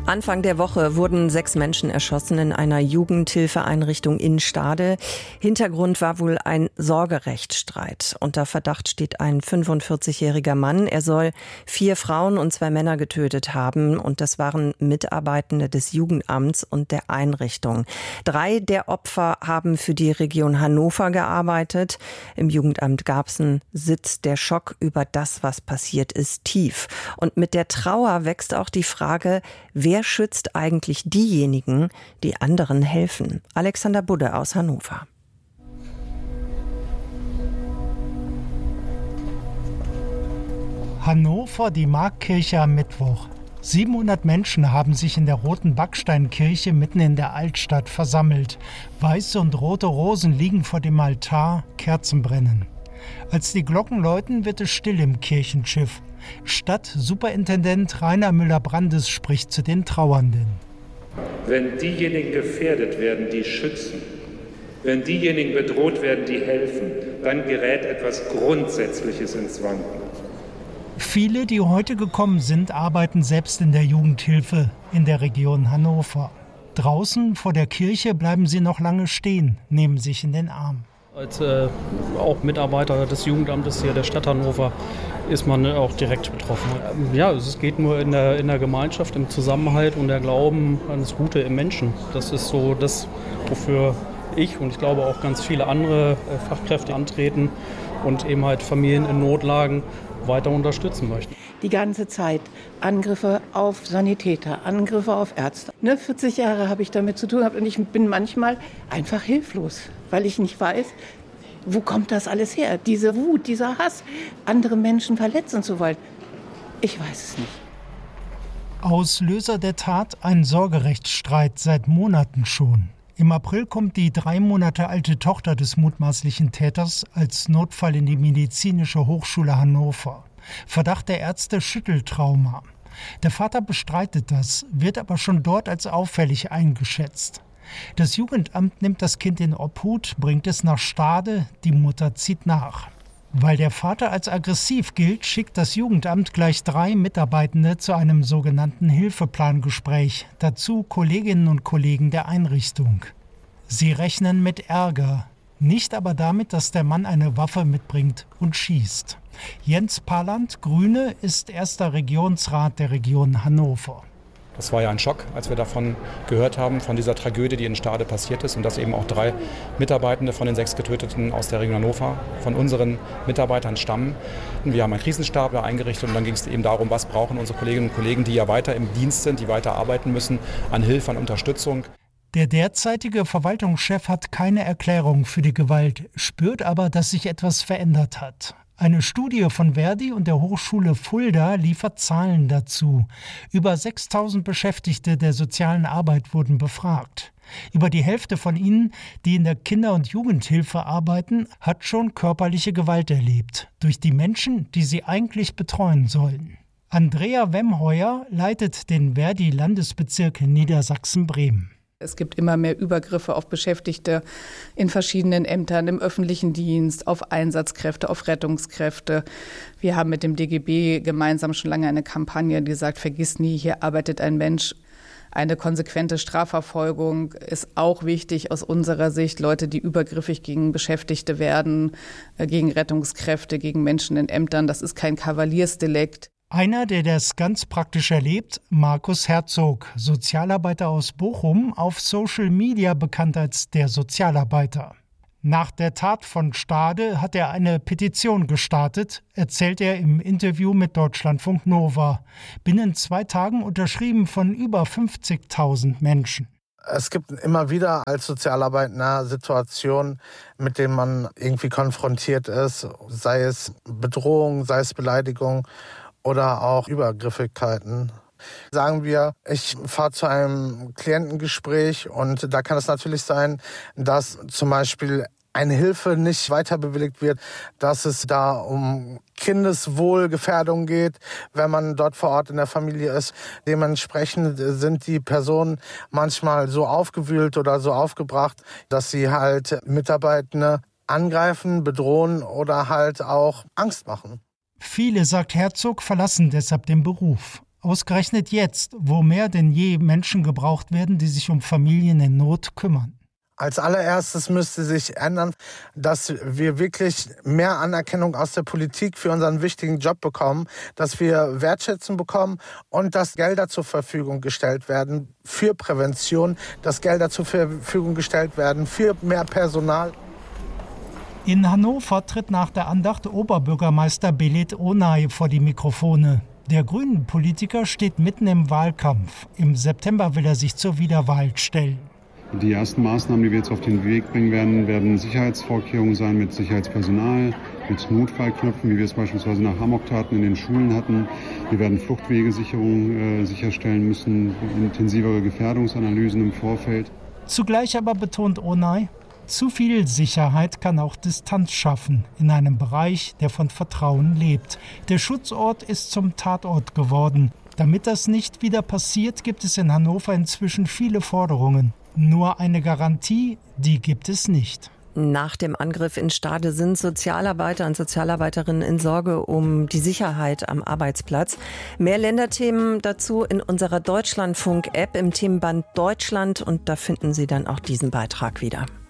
Anfang der Woche wurden 6 Menschen erschossen in einer Jugendhilfeeinrichtung in Stade. Hintergrund war wohl ein Sorgerechtsstreit. Unter Verdacht steht ein 45-jähriger Mann. Er soll 4 Frauen und 2 Männer getötet haben. Und das waren Mitarbeitende des Jugendamts und der Einrichtung. 3 der Opfer haben für die Region Hannover gearbeitet. Im Jugendamt gab es einen Sitz. Der Schock über das, was passiert ist, tief. Und mit der Trauer wächst auch die Frage, wer schützt eigentlich diejenigen, die anderen helfen? Alexander Budde aus Hannover. Hannover, die Marktkirche am Mittwoch. 700 Menschen haben sich in der roten Backsteinkirche mitten in der Altstadt versammelt. Weiße und rote Rosen liegen vor dem Altar, Kerzen brennen. Als die Glocken läuten, wird es still im Kirchenschiff. Stadtsuperintendent Rainer Müller-Brandes spricht zu den Trauernden. Wenn diejenigen gefährdet werden, die schützen, wenn diejenigen bedroht werden, die helfen, dann gerät etwas Grundsätzliches ins Wanken. Viele, die heute gekommen sind, arbeiten selbst in der Jugendhilfe in der Region Hannover. Draußen vor der Kirche bleiben sie noch lange stehen, nehmen sich in den Arm. Als auch Mitarbeiter des Jugendamtes hier der Stadt Hannover ist man auch direkt betroffen. Ja, es geht nur in der Gemeinschaft, im Zusammenhalt und der Glauben an das Gute im Menschen. Das ist so das, wofür ich und ich glaube auch ganz viele andere Fachkräfte antreten und eben halt Familien in Notlagen weiter unterstützen möchten. Die ganze Zeit Angriffe auf Sanitäter, Angriffe auf Ärzte. 40 Jahre habe ich damit zu tun gehabt und ich bin manchmal einfach hilflos, weil ich nicht weiß, wo kommt das alles her? Diese Wut, dieser Hass, andere Menschen verletzen zu wollen. Ich weiß es nicht. Auslöser der Tat ein Sorgerechtsstreit seit Monaten schon. Im April kommt die 3 Monate alte Tochter des mutmaßlichen Täters als Notfall in die Medizinische Hochschule Hannover. Verdacht der Ärzte Schütteltrauma. Der Vater bestreitet das, wird aber schon dort als auffällig eingeschätzt. Das Jugendamt nimmt das Kind in Obhut, bringt es nach Stade, die Mutter zieht nach. Weil der Vater als aggressiv gilt, schickt das Jugendamt gleich 3 Mitarbeitende zu einem sogenannten Hilfeplangespräch, dazu Kolleginnen und Kollegen der Einrichtung. Sie rechnen mit Ärger, nicht aber damit, dass der Mann eine Waffe mitbringt und schießt. Jens Paland, Grüne, ist erster Regionsrat der Region Hannover. Das war ja ein Schock, als wir davon gehört haben, von dieser Tragödie, die in Stade passiert ist und dass eben auch 3 Mitarbeitende von den 6 Getöteten aus der Region Hannover von unseren Mitarbeitern stammen. Wir haben einen Krisenstab eingerichtet und dann ging es eben darum, was brauchen unsere Kolleginnen und Kollegen, die ja weiter im Dienst sind, die weiter arbeiten müssen, an Hilfe, an Unterstützung. Der derzeitige Verwaltungschef hat keine Erklärung für die Gewalt, spürt aber, dass sich etwas verändert hat. Eine Studie von Verdi und der Hochschule Fulda liefert Zahlen dazu. Über 6.000 Beschäftigte der sozialen Arbeit wurden befragt. Über die Hälfte von ihnen, die in der Kinder- und Jugendhilfe arbeiten, hat schon körperliche Gewalt erlebt. Durch die Menschen, die sie eigentlich betreuen sollen. Andrea Wemheuer leitet den Verdi-Landesbezirk Niedersachsen-Bremen. Es gibt immer mehr Übergriffe auf Beschäftigte in verschiedenen Ämtern, im öffentlichen Dienst, auf Einsatzkräfte, auf Rettungskräfte. Wir haben mit dem DGB gemeinsam schon lange eine Kampagne, die sagt, vergiss nie, hier arbeitet ein Mensch. Eine konsequente Strafverfolgung ist auch wichtig aus unserer Sicht. Leute, die übergriffig gegen Beschäftigte werden, gegen Rettungskräfte, gegen Menschen in Ämtern, das ist kein Kavaliersdelikt. Einer, der das ganz praktisch erlebt, Markus Herzog, Sozialarbeiter aus Bochum, auf Social Media bekannt als der Sozialarbeiter. Nach der Tat von Stade hat er eine Petition gestartet, erzählt er im Interview mit Deutschlandfunk Nova. Binnen 2 Tagen unterschrieben von über 50.000 Menschen. Es gibt immer wieder als Sozialarbeiter Situationen, mit denen man irgendwie konfrontiert ist, sei es Bedrohung, sei es Beleidigung oder auch Übergriffigkeiten. Sagen wir, ich fahre zu einem Klientengespräch und da kann es natürlich sein, dass zum Beispiel eine Hilfe nicht weiter bewilligt wird, dass es da um Kindeswohlgefährdung geht, wenn man dort vor Ort in der Familie ist. Dementsprechend sind die Personen manchmal so aufgewühlt oder so aufgebracht, dass sie halt Mitarbeitende angreifen, bedrohen oder halt auch Angst machen. Viele, sagt Herzog, verlassen deshalb den Beruf. Ausgerechnet jetzt, wo mehr denn je Menschen gebraucht werden, die sich um Familien in Not kümmern. Als allererstes müsste sich ändern, dass wir wirklich mehr Anerkennung aus der Politik für unseren wichtigen Job bekommen, dass wir Wertschätzung bekommen und dass Gelder zur Verfügung gestellt werden für Prävention, dass Gelder zur Verfügung gestellt werden für mehr Personal. In Hannover tritt nach der Andacht Oberbürgermeister Belit Onay vor die Mikrofone. Der Grünen-Politiker steht mitten im Wahlkampf. Im September will er sich zur Wiederwahl stellen. Die ersten Maßnahmen, die wir jetzt auf den Weg bringen werden Sicherheitsvorkehrungen sein mit Sicherheitspersonal, mit Notfallknöpfen, wie wir es beispielsweise nach Amoktaten in den Schulen hatten. Wir werden Fluchtwegesicherung sicherstellen müssen, intensivere Gefährdungsanalysen im Vorfeld. Zugleich aber betont Onay, zu viel Sicherheit kann auch Distanz schaffen in einem Bereich, der von Vertrauen lebt. Der Schutzort ist zum Tatort geworden. Damit das nicht wieder passiert, gibt es in Hannover inzwischen viele Forderungen. Nur eine Garantie, die gibt es nicht. Nach dem Angriff in Stade sind Sozialarbeiter und Sozialarbeiterinnen in Sorge um die Sicherheit am Arbeitsplatz. Mehr Länderthemen dazu in unserer Deutschlandfunk-App im Themenband Deutschland und da finden Sie dann auch diesen Beitrag wieder.